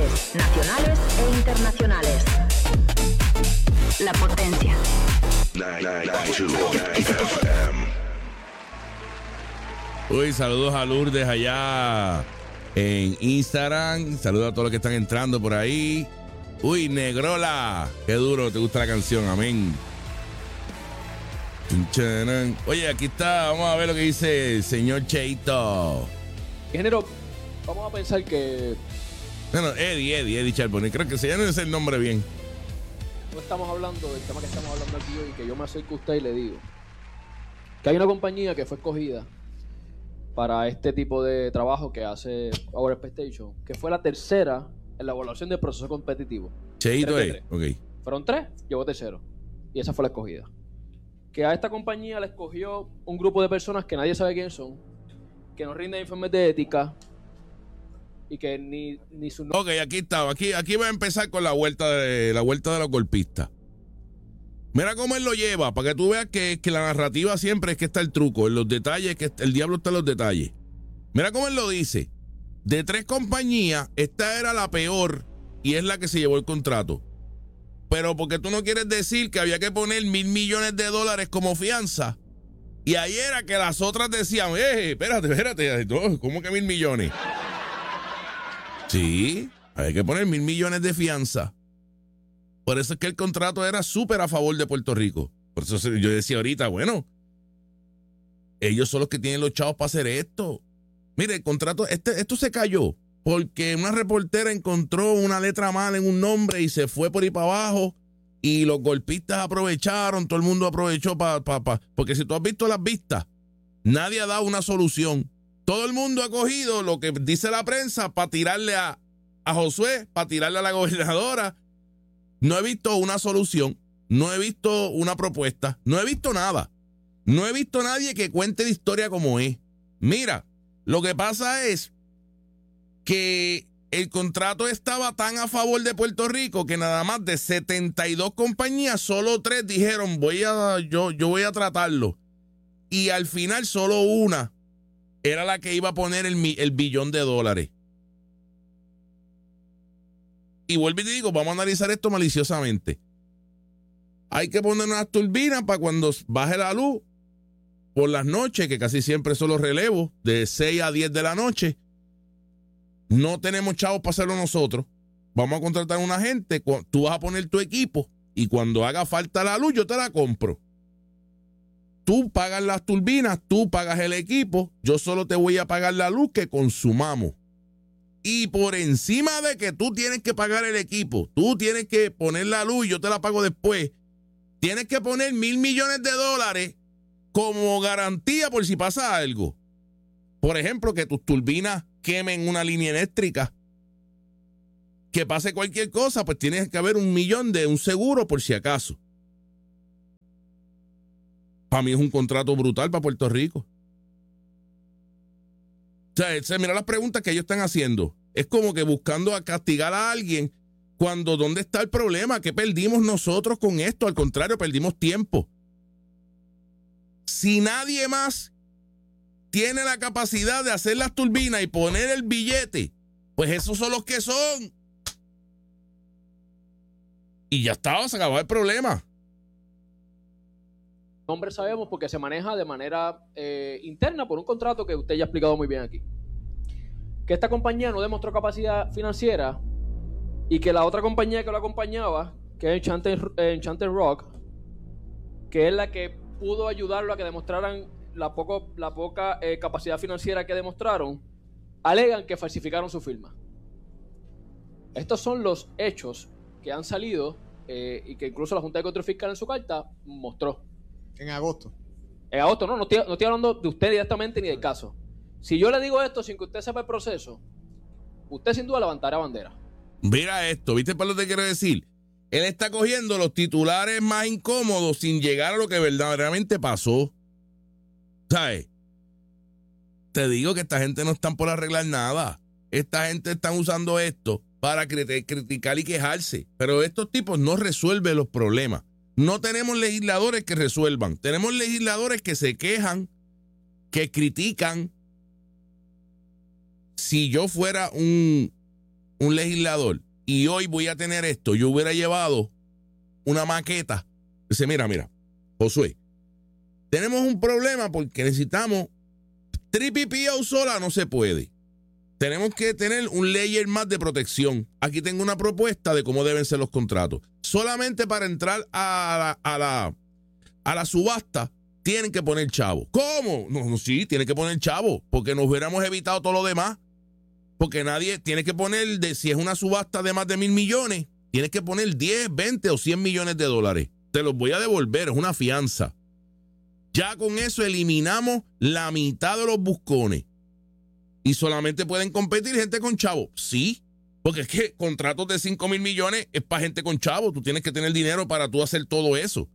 locales, nacionales e internacionales. La Potencia. 992 FM. Uy, saludos a Lourdes allá en Instagram. Saludos a todos los que están entrando por ahí. Uy, Negrola, qué duro, te gusta la canción, amén. Oye, aquí está, vamos a ver lo que dice el señor Cheito. Ingeniero, vamos a pensar que... Bueno, Eddie Charbonnier, creo que se llama ese el nombre bien. No estamos hablando del tema que estamos hablando aquí hoy, que yo me acerco a usted y le digo que hay una compañía que fue escogida para este tipo de trabajo que hace Our Expectation, que fue la tercera en la evaluación del proceso competitivo. Cheito, ok. Fueron 3, llegó tercero. Y esa fue la escogida. Que a esta compañía la escogió un grupo de personas que nadie sabe quiénes son, que no rinden informes de ética y que ni su nombre. Ok, aquí está. Aquí va a empezar con la vuelta de los golpistas. Mira cómo él lo lleva, para que tú veas que la narrativa siempre es que está el truco, en los detalles, que el diablo está en los detalles. Mira cómo él lo dice. De 3 compañías, esta era la peor y es la que se llevó el contrato. Pero porque tú no quieres decir que había que poner $1,000 millones como fianza. Y ahí era que las otras decían, espérate, ¿cómo que 1,000 millones? Sí, hay que poner $1,000 millones de fianza. Por eso es que el contrato era súper a favor de Puerto Rico. Por eso yo decía ahorita, bueno, ellos son los que tienen los chavos para hacer esto. Mire, el contrato, esto se cayó porque una reportera encontró una letra mal en un nombre y se fue por ahí para abajo y los golpistas aprovecharon, todo el mundo aprovechó porque si tú has visto las vistas, nadie ha dado una solución. Todo el mundo ha cogido lo que dice la prensa para tirarle a Josué, para tirarle a la gobernadora. No he visto una solución, no he visto una propuesta, no he visto nada. No he visto a nadie que cuente la historia como es. Mira, lo que pasa es que el contrato estaba tan a favor de Puerto Rico que nada más de 72 compañías, solo 3 dijeron yo voy a tratarlo. Y al final solo una era la que iba a poner el $1 billón. Y vuelvo y te digo, vamos a analizar esto maliciosamente. Hay que poner unas turbinas para cuando baje la luz por las noches, que casi siempre son los relevos, de 6 a 10 de la noche. No tenemos chavos para hacerlo nosotros. Vamos a contratar a una gente, tú vas a poner tu equipo y cuando haga falta la luz, yo te la compro. Tú pagas las turbinas, tú pagas el equipo, yo solo te voy a pagar la luz que consumamos. Y por encima de que tú tienes que pagar el equipo, tú tienes que poner la luz y yo te la pago después, tienes que poner $1,000 millones como garantía por si pasa algo. Por ejemplo, que tus turbinas quemen una línea eléctrica. Que pase cualquier cosa, pues tienes que haber $1 millón de un seguro por si acaso. Para mí es un contrato brutal para Puerto Rico. O sea, mira las preguntas que ellos están haciendo. Es como que buscando a castigar a alguien cuando ¿dónde está el problema? ¿Qué perdimos nosotros con esto? Al contrario, perdimos tiempo. Si nadie más tiene la capacidad de hacer las turbinas y poner el billete, pues esos son los que son. Y ya está, se acabó el problema. Nombre sabemos porque se maneja de manera interna por un contrato que usted ya ha explicado muy bien aquí. Que esta compañía no demostró capacidad financiera y que la otra compañía que lo acompañaba, que es Enchanted Rock, que es la que pudo ayudarlo a que demostraran la poca capacidad financiera que demostraron, alegan que falsificaron su firma. Estos son los hechos que han salido y que incluso la Junta de Control Fiscal en su carta mostró. En agosto. En agosto, no estoy hablando de usted directamente ni del caso. Si yo le digo esto sin que usted sepa el proceso, usted sin duda levantará bandera. Mira esto, ¿viste para lo que te quiero decir? Él está cogiendo los titulares más incómodos sin llegar a lo que verdaderamente pasó. ¿Sabes? Te digo que esta gente no están por arreglar nada. Esta gente están usando esto para criticar y quejarse. Pero estos tipos no resuelven los problemas. No tenemos legisladores que resuelvan. Tenemos legisladores que se quejan, que critican. Si yo fuera un un legislador y hoy voy a tener esto, yo hubiera llevado una maqueta. Dice, mira, Josué, tenemos un problema porque necesitamos triple-PO sola, no se puede. Tenemos que tener un layer más de protección. Aquí tengo una propuesta de cómo deben ser los contratos. Solamente para entrar a la subasta tienen que poner chavo. ¿Cómo? No, sí, tienen que poner chavo, porque nos hubiéramos evitado todo lo demás. Porque nadie tiene que poner, si es una subasta de más de 1,000 millones, tienes que poner 10, 20 o 100 millones de dólares. Te los voy a devolver, es una fianza. Ya con eso eliminamos la mitad de los buscones. Y solamente pueden competir gente con chavo. Sí, porque es que contratos de 5,000 millones es para gente con chavo. Tú tienes que tener dinero para tú hacer todo eso.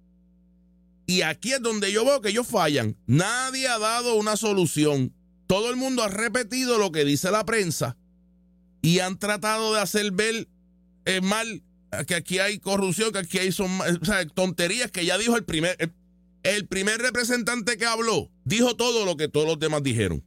Y aquí es donde yo veo que ellos fallan. Nadie ha dado una solución. Todo el mundo ha repetido lo que dice la prensa y han tratado de hacer ver mal que aquí hay corrupción, que aquí hay tonterías que ya dijo el primer representante que habló. Dijo todo lo que todos los demás dijeron.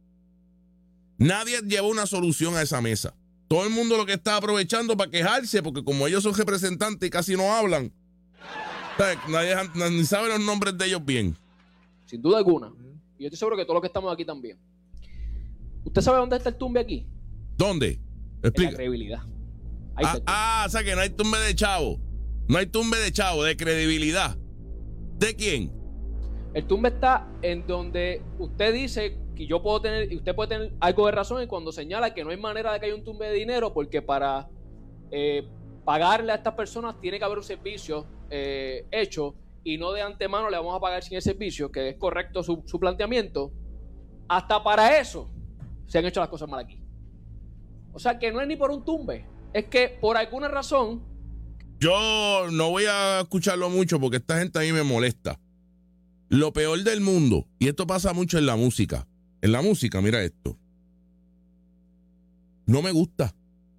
Nadie llevó una solución a esa mesa. Todo el mundo lo que está aprovechando para quejarse, porque como ellos son representantes y casi no hablan, nadie ni sabe los nombres de ellos bien. Sin duda alguna. Y yo estoy seguro que todos los que estamos aquí también. ¿Usted sabe dónde está el tumbe aquí? ¿Dónde? Explica. En la credibilidad. Ahí está o sea que no hay tumbe de chavo. No hay tumbe de chavo, de credibilidad. ¿De quién? El tumbe está en donde usted dice que yo puedo tener, y usted puede tener algo de razón en cuando señala que no hay manera de que haya un tumbe de dinero porque para pagarle a estas personas tiene que haber un servicio hecho y no de antemano le vamos a pagar sin el servicio, que es correcto su planteamiento. Hasta para eso se han hecho las cosas mal aquí. O sea que no es ni por un tumbe, es que por alguna razón. Yo no voy a escucharlo mucho porque esta gente a mí me molesta. Lo peor del mundo, y esto pasa mucho en la música. En la música, mira esto. No me gusta.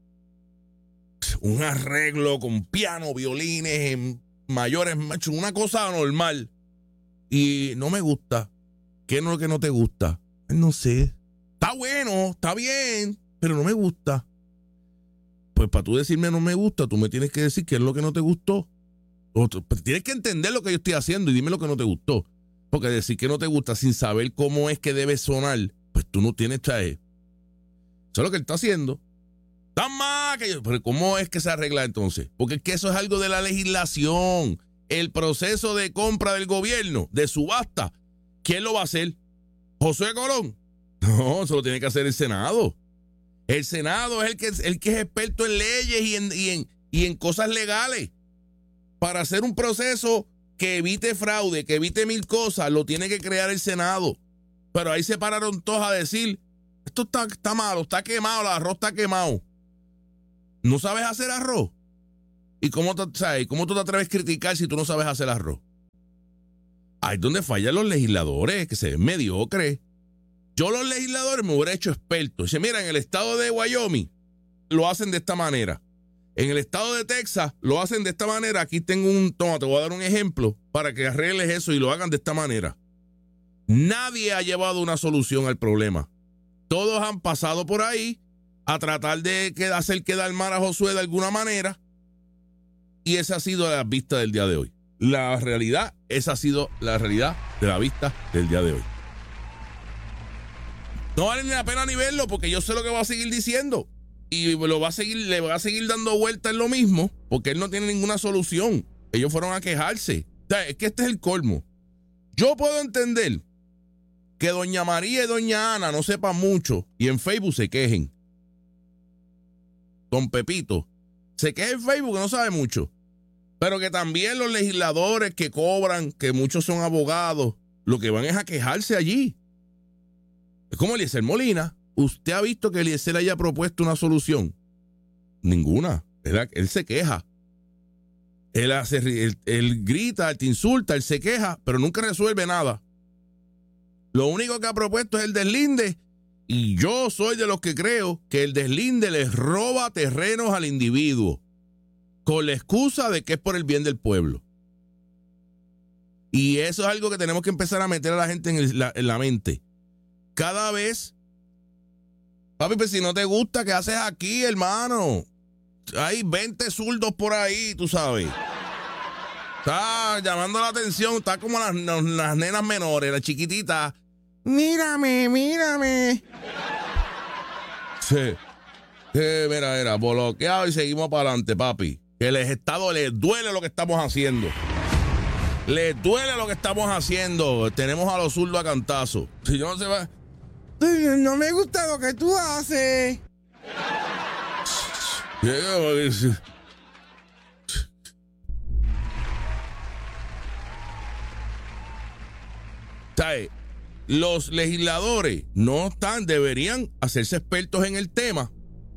Un arreglo con piano, violines, en mayores, una cosa normal. Y no me gusta. ¿Qué es lo que no te gusta? No sé. Está bueno, está bien, pero no me gusta. Pues para tú decirme no me gusta, tú me tienes que decir qué es lo que no te gustó. Tienes que entender lo que yo estoy haciendo y dime lo que no te gustó. Porque decir que no te gusta sin saber cómo es que debe sonar, pues tú no tienes traje. Eso es lo que él está haciendo. Está más que yo. Pero ¿cómo es que se arregla entonces? Porque es que eso es algo de la legislación. El proceso de compra del gobierno, de subasta, ¿quién lo va a hacer? ¿Josué Colón? No, eso lo tiene que hacer el Senado. El Senado es el que es experto en leyes y en cosas legales. Para hacer un proceso que evite fraude, que evite 1,000 cosas, lo tiene que crear el Senado. Pero ahí se pararon todos a decir, esto está malo, está quemado, el arroz está quemado. ¿No sabes hacer arroz? ¿Y cómo tú te atreves a criticar si tú no sabes hacer arroz? Ahí es donde fallan los legisladores, que se ven mediocres. Yo los legisladores me hubiera hecho expertos. Dice, mira, en el estado de Wyoming lo hacen de esta manera. En el estado de Texas lo hacen de esta manera. Aquí tengo te voy a dar un ejemplo para que arregles eso y lo hagan de esta manera. Nadie ha llevado una solución al problema. Todos han pasado por ahí a tratar de hacer quedar mal a Josué de alguna manera. Y esa ha sido la vista del día de hoy. Esa ha sido la realidad de la vista del día de hoy. No vale ni la pena ni verlo porque yo sé lo que va a seguir diciendo. Y le va a seguir dando vueltas en lo mismo porque él no tiene ninguna solución. Ellos fueron a quejarse. O sea, es que este es el colmo. Yo puedo entender que doña María y doña Ana no sepan mucho y en Facebook se quejen. Don Pepito se queja en Facebook que no sabe mucho. Pero que también los legisladores que cobran, que muchos son abogados, lo que van es a quejarse allí. Es como Eliezer Molina. ¿Usted ha visto que Eliezer haya propuesto una solución? Ninguna, ¿verdad? Él se queja. Él grita, él te insulta, él se queja, pero nunca resuelve nada. Lo único que ha propuesto es el deslinde. Y yo soy de los que creo que el deslinde les roba terrenos al individuo con la excusa de que es por el bien del pueblo. Y eso es algo que tenemos que empezar a meter a la gente en la mente. Cada vez Papi, pues si no te gusta, ¿qué haces aquí, hermano? Hay 20 zurdos por ahí, tú sabes. Está llamando la atención, está como las nenas menores, las chiquititas. Mírame. Sí. Mira, bloqueado y seguimos para adelante, papi. Que el Estado les duele lo que estamos haciendo. Les duele lo que estamos haciendo. Tenemos a los zurdos a cantazo. Si yo no se va. No me gusta lo que tú haces. ¿Sabes? Los legisladores deberían hacerse expertos en el tema.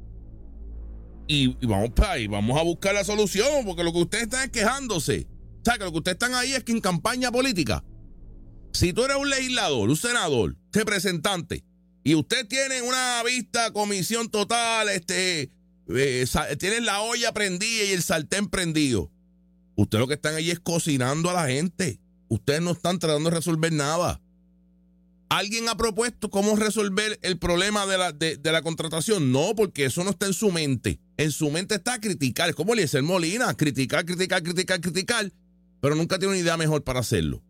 Y vamos para ahí, vamos a buscar la solución, porque lo que ustedes están es quejándose. O sea, que lo que ustedes están ahí es que en campaña política. Si tú eres un legislador, un senador, representante, y usted tiene una vista, comisión total, tienen la olla prendida y el sartén prendido, ustedes lo que están ahí es cocinando a la gente. Ustedes no están tratando de resolver nada. ¿Alguien ha propuesto cómo resolver el problema de la contratación? No, porque eso no está en su mente. En su mente está criticar. Es como Eliezer Molina, criticar, pero nunca tiene una idea mejor para hacerlo.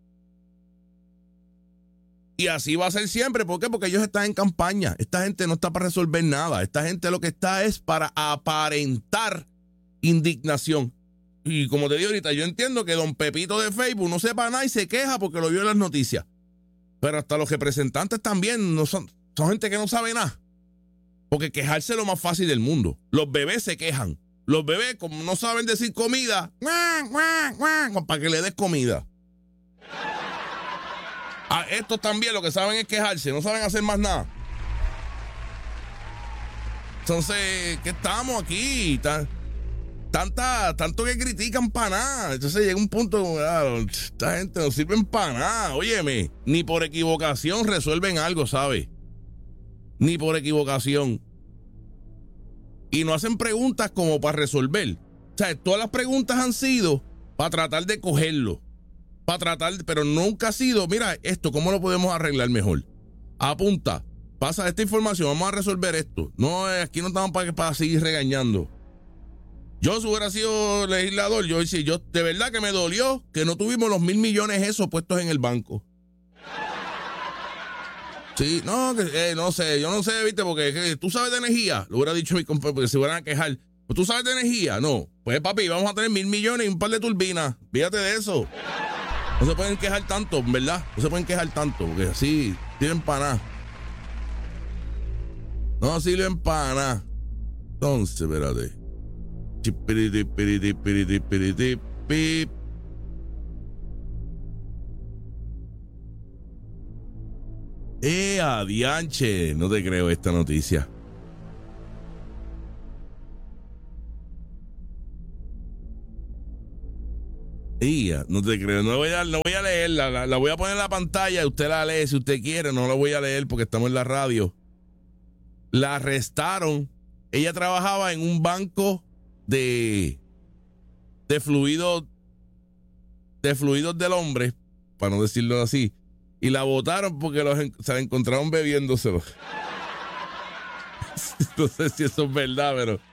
Y así va a ser siempre. ¿Por qué? Porque ellos están en campaña. Esta gente no está para resolver nada. Esta gente lo que está es para aparentar indignación. Y como te digo ahorita, yo entiendo que don Pepito de Facebook no sepa nada y se queja porque lo vio en las noticias. Pero hasta los representantes también no son gente que no sabe nada. Porque quejarse es lo más fácil del mundo. Los bebés se quejan. Los bebés, como no saben decir comida, para que le des comida. A estos también lo que saben es quejarse, no saben hacer más nada. Entonces, ¿qué estamos aquí? Tanto que critican para nada. Entonces llega un punto, esta gente no sirve para nada. Óyeme, ni por equivocación resuelven algo, ¿sabes? Ni por equivocación. Y no hacen preguntas como para resolver. O sea, todas las preguntas han sido para tratar de cogerlo. Pero nunca ha sido, mira, esto, ¿cómo lo podemos arreglar mejor? Apunta, pasa esta información, vamos a resolver esto. No, aquí no estamos para seguir regañando. Yo, si hubiera sido legislador, yo de verdad que me dolió que no tuvimos los 1,000 millones esos puestos en el banco. Sí, no, no sé, yo no sé, viste, porque tú sabes de energía, lo hubiera dicho mi compañero, porque se hubieran a quejar. Pues tú sabes de energía, no. Pues papi, vamos a tener 1,000 millones y un par de turbinas. Fíjate de eso. No se pueden quejar tanto, ¿verdad? No se pueden quejar tanto, porque así sirven para nada. No sirven para nada. Entonces, espérate. Adianche, no te creo esta noticia. No te creo, no voy a leerla, la voy a poner en la pantalla, usted la lee si usted quiere, no la voy a leer porque estamos en la radio. La arrestaron, ella trabajaba en un banco de fluidos del hombre, para no decirlo así, y la botaron porque se la encontraron bebiéndoselo. No sé si eso es verdad, pero